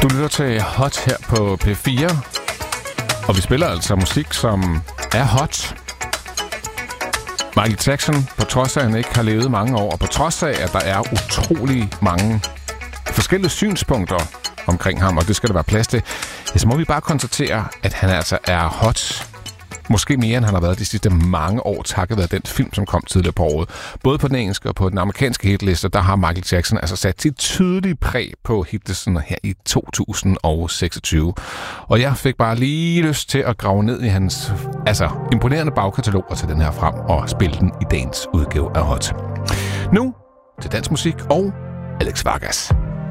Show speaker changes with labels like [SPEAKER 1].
[SPEAKER 1] Du lytter til Hot her på P4, og vi spiller altså musik, som er hot. Michael Jackson, på trods af, at han ikke har levet mange år, og på trods af, at der er utrolig mange forskellige synspunkter omkring ham, og det skal der være plads til, så må vi bare konstatere, at han altså er hot. Måske mere, end han har været de sidste mange år, takket være den film, som kom tidligere på året. Både på den engelske og på den amerikanske hitliste, der har Michael Jackson altså sat sit tydelige præg på hitlisten her i 2026. Og jeg fik bare lige lyst til at grave ned i hans imponerende bagkatalog og tage den her frem og spille den i dagens udgave af Hot. Nu til dansk musik og Alex Vargas.